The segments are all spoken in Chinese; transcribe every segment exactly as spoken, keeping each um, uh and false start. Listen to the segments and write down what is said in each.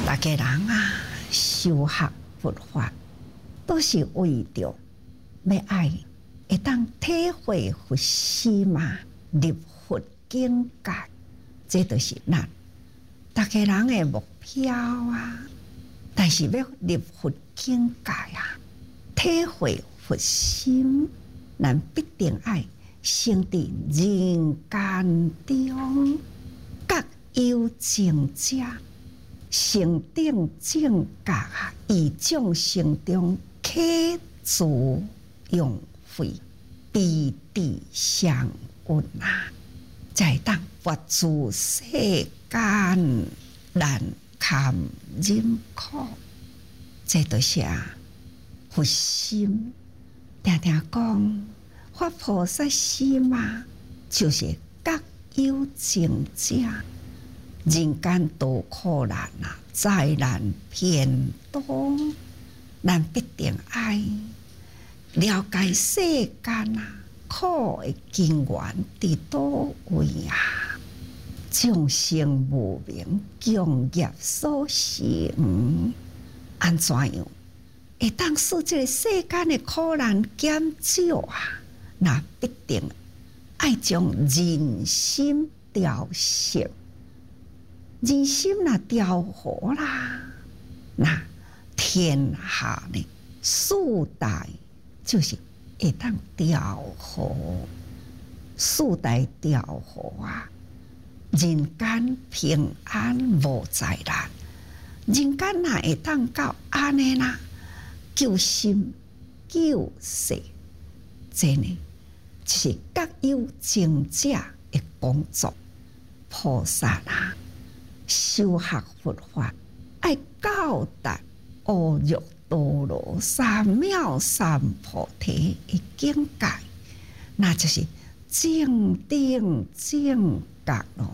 大家人啊，修学佛法，都是为着要爱会当体会佛心嘛，入佛境界，这就是咱大家人的目标啊。但是要入佛境界啊，体会佛心，咱必定爱生伫人间中，各有情者。成定正觉啊，以众生中启自用慧，彼地相运啊，才当佛住世间难堪忍苦。这就是啊，佛心。常常讲，发菩萨心嘛，就是各有情者。人间多苦难啊，灾难偏多，咱必定爱了解世间啊，苦的根源伫倒位啊？众生无明，共业所成，安怎样会当使这个世间的苦难减少啊？那必定爱将人心调息。人心若调和啦，那天下呢四大就是会当调和，四大调和啊，人间平安无灾难。人间若会当到安尼啦，救心救世，这呢就是各有情者的工作。菩萨啊，修学佛法，爱教达阿耨多罗三藐三菩提的境界，那就是正定正觉咯。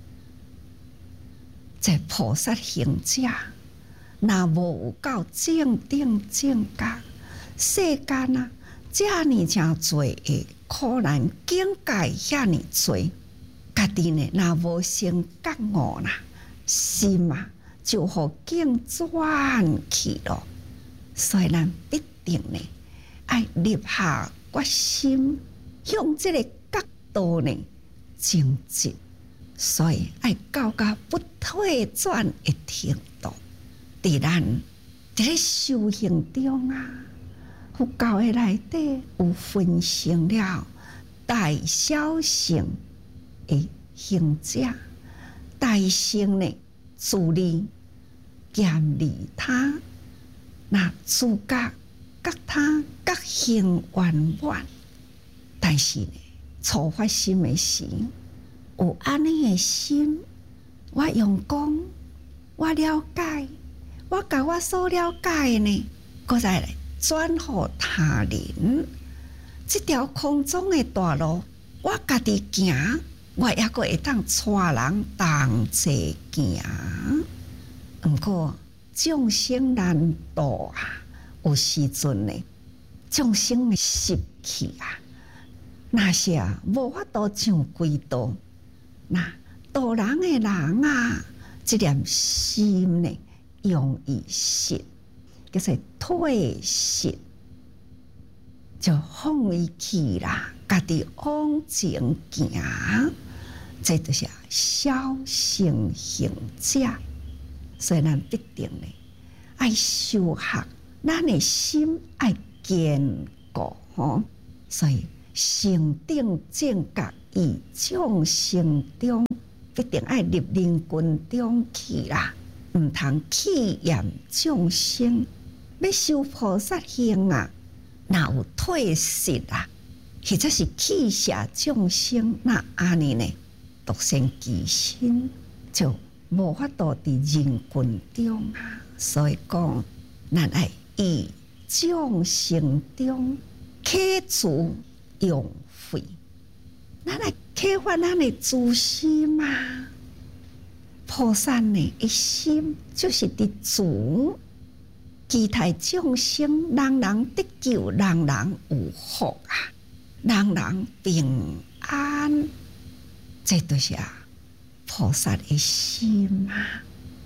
在菩萨行者，若无有到正定正觉，世间啊，遮尔诚侪的苦难境界，遐尼侪，家己呢，若无先觉悟啦。心啊，就互境转去咯。所以咱必定呢，爱立下决心，向这个角度呢前进。所以爱到达不退转的程度。伫咱伫咧修行中啊，佛教的内底有分成了大小乘的行者。大乘呢，自利兼利他，那自觉觉他各行圆满。但是呢，初发心的时，有安尼的心，我用功，我了解，我甲我所了解的呢，搁再来转互他人。这条空中的大路，我家己行。我也阁会当带人同齐行，毋过众生难度啊，有时阵呢，众生的习气啊，那些啊无法度上轨道，那度人的人啊，这点心呢，容易失，叫做退失，就放伊去啦，家己往前行。这就是小乘行者，所以咱必定呢爱修学，咱的心爱坚固吼。所以成定正觉于众生中，必定爱入人群中去啦，毋通气焰众生。要修菩萨行啊，哪有退失啊？或者是气下众生，那安尼呢？独善其身，就无法度伫人群中啊。所以讲，咱爱以众生中启自用慧，咱来启发咱的自心嘛。菩萨呢，一心就是伫自，其他众生，人人得救，人人有福啊，人人平安。这都是啊，菩萨的心啊！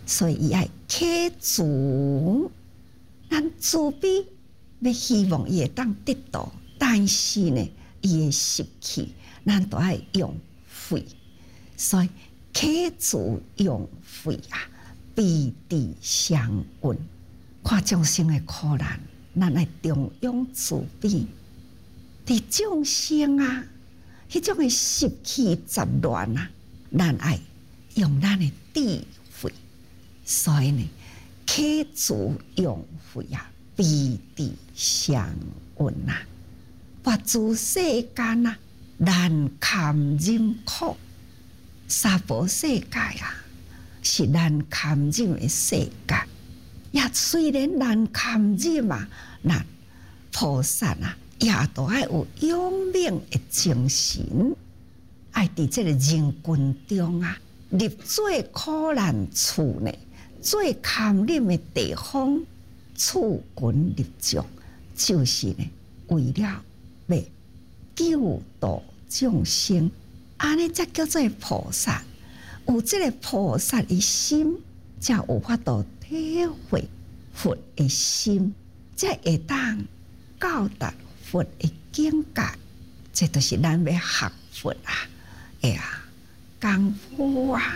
所以伊爱启慈，咱慈悲要希望伊会当得到，但是呢，伊会失去，咱都爱用费。所以启慈用费啊，彼地相允。看众生的苦难，咱爱中央慈悲。伫众生啊，迄种的习气杂乱啊，咱爱用咱的智慧。所以呢，启慈用费啊，彼地相允啊。佛诸世间啊，难堪忍苦。娑婆世界啊，是难堪忍的世界。也虽然难堪忍啊，那菩萨啊，也都爱有勇猛的精神，爱伫这个人群中啊，入最苦难处呢，最堪忍的地方，处群入众，就是呢，为了要救度众生，安尼才叫做菩萨。有这个菩萨的心，才有法度体会佛的心，才会当到达佛的境界。这就是咱要学佛啊，哎呀，功夫啊。